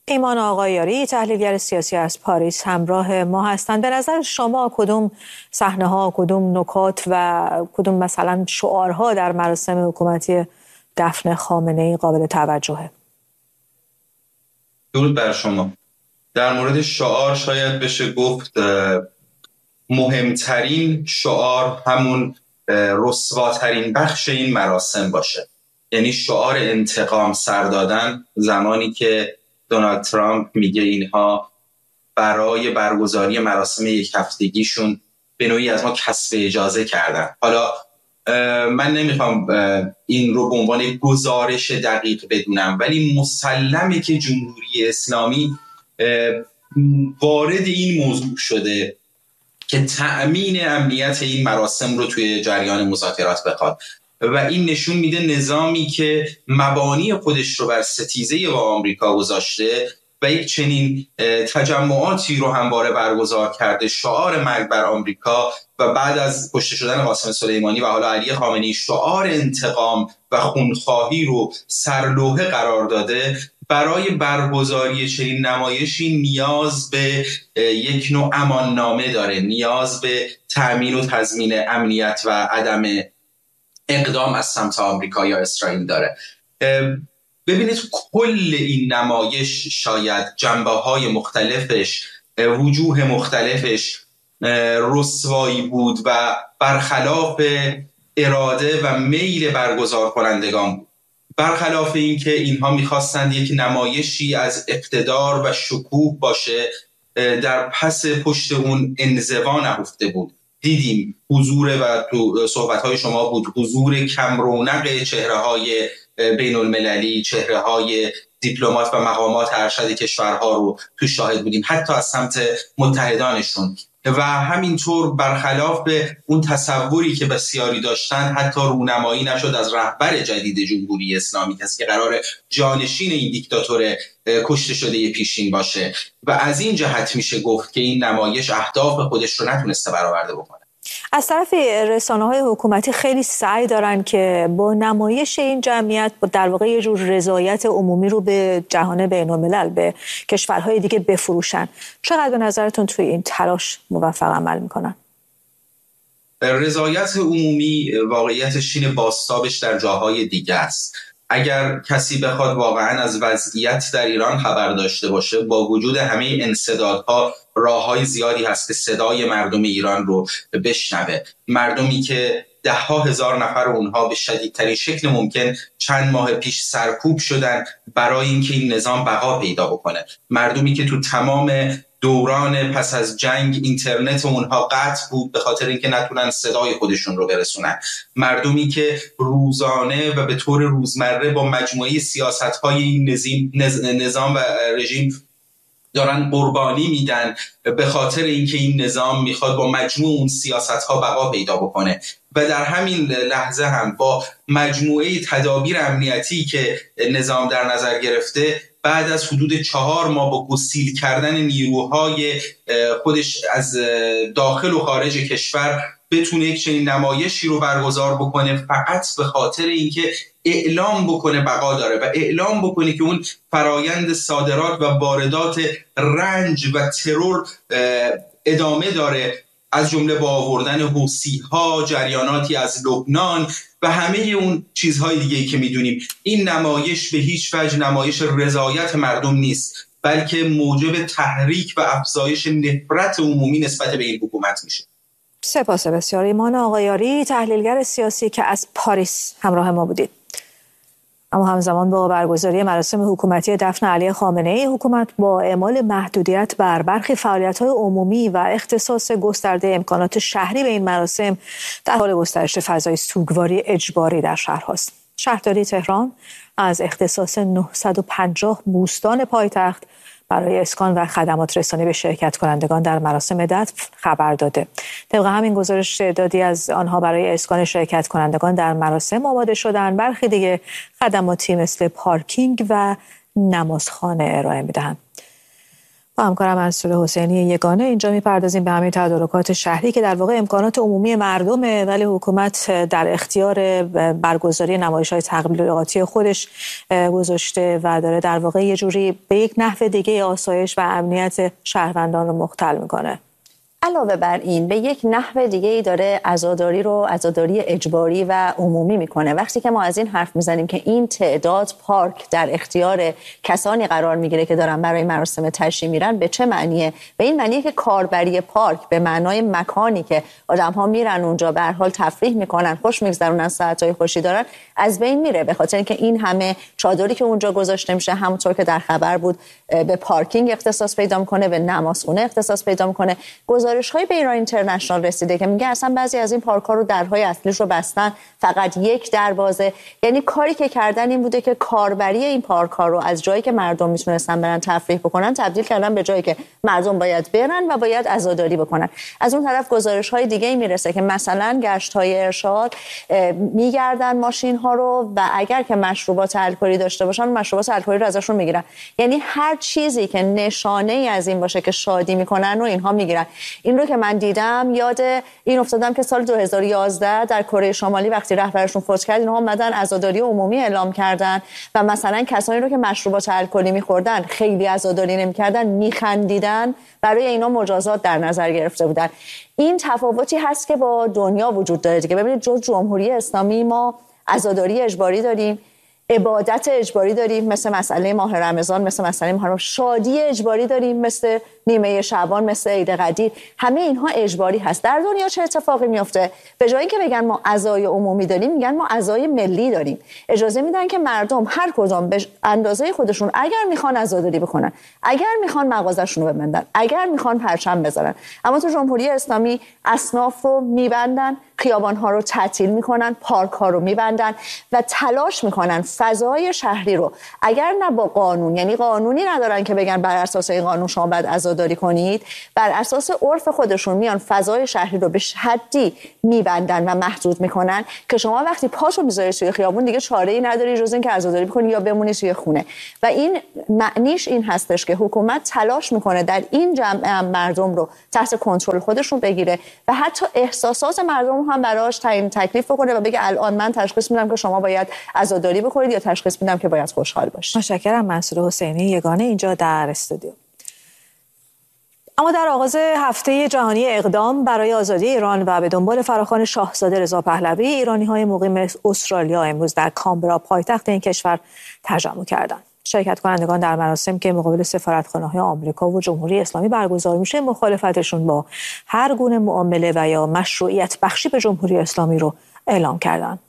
ایمان آقایاری تحلیلگر سیاسی از پاریس همراه ما هستند. به نظر شما کدوم صحنه‌ها، کدوم نکات و کدوم مثلا شعارها در مراسم حکومتی دفن خامنه‌ای قابل توجهه؟ درود بر شما. در مورد شعار شاید بشه گفت مهمترین شعار همون رسواترین بخش این مراسم باشه، یعنی شعار انتقام سر دادن. زمانی که دونالد ترامپ میگه اینها برای برگزاری مراسم یک هفتگیشون به نوعی از ما کسب اجازه کردن. حالا من نمیخوام این رو به عنوان گزارش دقیق بدونم، ولی مسلمه که جمهوری اسلامی وارد این موضوع شده که تأمین امنیت این مراسم رو توی جریان مذاکرات بخواد و این نشون میده نظامی که مبانی خودش رو بر ستیزه با آمریکا گذاشته و یک چنین تجمعاتی رو همواره برگزار کرده، شعار مرگ بر آمریکا و بعد از کشته شدن قاسم سلیمانی و حالا علی خامنه‌ای شعار انتقام و خونخواهی رو سرلوحه قرار داده. برای برگزاری چنین نمایشی نیاز به یک نوع اماننامه داره، نیاز به تأمین و تضمین امنیت و عدم اقدام از سمت آمریکا یا اسرائیل داره. ببینید کل این نمایش شاید جنبه‌های مختلفش، وجوه مختلفش رسوایی بود و برخلاف اراده و میل برگزار کنندگان بود. برخلاف این که اینها میخواستند یک نمایشی از اقتدار و شکوه باشه، در پس پشت اون انزوا نهفته بود. دیدیم حضور و تو صحبت‌های شما بود حضور کم رونق چهره‌های بین المللی، چهره‌های دیپلمات و مقامات ارشد کشورها رو تو شاهد بودیم، حتی از سمت متحدانشون. و همینطور برخلاف به اون تصوری که بسیاری داشتن، حتی رونمایی نشد از رهبر جدید جمهوری اسلامی، کسی که قرار جانشین این دیکتاتور کشته شده پیشین باشه. و از این جهت میشه گفت که این نمایش اهداف خودش رو نتونسته برآورده بکنه. از طرف رسانه‌های حکومتی خیلی سعی دارن که با نمایش این جمعیت در واقع یه جور رضایت عمومی رو به جهان بین‌الملل، به کشورهای دیگه بفروشن. چقدر به نظرتون توی این تلاش موفق عمل میکنن؟ رضایت عمومی واقعیتش اینه بازتابش در جاهای دیگه است. اگر کسی بخواد واقعا از وضعیت در ایران خبر داشته باشه، با وجود همه انسدادها راههای زیادی هست که صدای مردم ایران رو بشنوه. مردمی که ده ها هزار نفر اونها به شدیدترین شکل ممکن چند ماه پیش سرکوب شدن برای اینکه این نظام بقا پیدا بکنه. مردمی که تو تمام دوران پس از جنگ اینترنت اونها قطع بود به خاطر اینکه نتونن صدای خودشون رو برسونن. مردمی که روزانه و به طور روزمره با مجموعه سیاست‌های این نظام و رژیم دارن قربانی میدن به خاطر اینکه این نظام میخواد با مجموع اون سیاست‌ها بقا پیدا بکنه. و در همین لحظه هم با مجموعه تدابیر امنیتی که نظام در نظر گرفته، بعد از حدود 4 ماه با گسیل کردن نیروهای خودش از داخل و خارج کشور بتونه یک چنین نمایشی رو برگزار بکنه، فقط به خاطر اینکه اعلام بکنه بقا داره و اعلام بکنه که اون فرایند صادرات و واردات رنج و ترور ادامه داره، از جمله با آوردن حوثی‌ها، جریاناتی از لبنان و همه اون چیزهای دیگه‌ای که میدونیم. این نمایش به هیچ وجه نمایش رضایت مردم نیست، بلکه موجب تحریک و افزایش نفرت عمومی نسبت به این حکومت میشه. سپاس بسیار. ایمان آقایاری تحلیلگر سیاسی که از پاریس همراه ما بودید. اما همزمان با برگزاری مراسم حکومتی دفن علی خامنه‌ای، حکومت با اعمال محدودیت بر برخی فعالیت‌های عمومی و اختصاص گسترده امکانات شهری به این مراسم در حال گسترش فضای سوگواری اجباری در شهرهاست. شهرداری تهران از اختصاص 950 بوستان پایتخت برای اسکان و خدمات رسانی به شرکت کنندگان در مراسم دفن خبر داده. طبق همین گزارش تعدادی از آنها برای اسکان شرکت کنندگان در مراسم آماده شدند. برخی دیگه خدماتی مثل پارکینگ و نمازخانه ارائه میدهند. با همکارم منصور حسینی یگانه اینجا میپردازیم به همین تدارکات شهری که در واقع امکانات عمومی مردمه، ولی حکومت در اختیار برگزاری نمایش‌های تبلیغاتی خودش گذاشته و داره در واقع یه جوری به یک نحو دیگه آسایش و امنیت شهروندان رو مختل میکنه. علاوه بر این به یک نحو دیگه ای داره عزاداری رو عزاداری اجباری و عمومی میکنه. وقتی که ما از این حرف میزنیم که این تعداد پارک در اختیار کسانی قرار میگیره که دارن برای مراسم تشییع میرن، به چه معنیه؟ به این معنیه که کاربری پارک به معنای مکانی که آدم‌ها میرن اونجا به هر حال تفریح میکنن، خوش میگذرونن، ساعت‌های خوشی دارن، از بین میره، به خاطر اینکه این همه چادری که اونجا گذاشته میشه همونطور که در خبر بود به پارکینگ اختصاص پیدا میکنه، به نمازخونه اختصاص پیدا میکنه. گزارش‌های به ایران اینترنشنال رسیده که میگه اصلا بعضی از این پارک‌ها رو درهای اصلیش رو بستن، فقط یک در بازه. یعنی کاری که کردن این بوده که کاربری این پارک‌ها رو از جایی که مردم میتونستن برن تفریح بکنن تبدیل کردن به جایی که مردم باید برن و باید عزاداری بکنن. از اون طرف گزارش‌های دیگه‌ای میرسه که مثلا گشت‌های ارشاد میگردن ماشین‌ها رو و اگر که مشروبات الکلی داشته باشن مشروبات الکلی رو ازشون میگیرن. یعنی هر چیزی که نشانه‌ای از این باشه که شادی میکنن و اینها میگیرن. این رو که من دیدم یاد این افتادم که سال 2011 در کره شمالی وقتی رهبرشون فوت کرد اینها اومدن عزاداری عمومی اعلام کردن و مثلا کسانی رو که مشروبات الکلی می‌خوردن خیلی عزاداری نمی‌کردن، می‌خندیدن، برای اینا مجازات در نظر گرفته بودن. این تفاوتی هست که با دنیا وجود داره دیگه. ببینید جز جمهوری اسلامی ما عزاداری اجباری داریم، عبادت اجباری داریم مثل مسئله ماه رمضان، مثل مسئله محرم، شادی اجباری داریم مثل نیمه شعبان، مثل عید قدیر. همه اینها اجباری هست. در دنیا چه اتفاقی میفته؟ به جای اینکه بگن ما عزای عمومی داریم میگن ما عزای ملی داریم. اجازه میدن که مردم هر کدوم به اندازه خودشون اگر میخوان عزاداری بکنن، اگر میخوان مغازه‌شون رو ببندن، اگر میخوان پرچم بذارن. اما تو جمهوری اسلامی اصناف رو میبندن، خیابان‌ها رو تعطیل میکنن، پارک‌ها رو میبندن و تلاش میکنن فضای شهری رو اگر نه با قانون، یعنی قانونی ندارن که بگن بر اساس این قانون شما باید عزاداری کنید، بر اساس عرف خودشون میان فضای شهری رو به حدی میبندن و محدود میکنن که شما وقتی پاشو میذاری توی خیابون دیگه چاره‌ای نداری جز اینکه عزاداری بکنی یا بمونی توی خونه. و این معنیش این هستش که حکومت تلاش میکنه در این جمع مردم رو تحت کنترل خودشون بگیره و حتی احساسات مردم هم براش تعیین تکلیف بکنه و بگه الان من تشخیص میدم که شما باید عزاداری بکنید یا تشخیص میدم که باید خوشحال باشید. متشکرم. منصور حسینی یگانه اینجا در استودیو. اما در آغاز هفته جهانی اقدام برای آزادی ایران و به دنبال فراخوان شاهزاده رضا پهلوی، ایرانی‌های مقیم استرالیا امروز در کامبرا پایتخت این کشور تجمع کردند. شرکت کنندگان در مراسم که مقابل سفارتخانه‌های آمریکا و جمهوری اسلامی برگزار میشه مخالفتشون با هر گونه معامله و یا مشروعیت بخشی به جمهوری اسلامی رو اعلام کردند.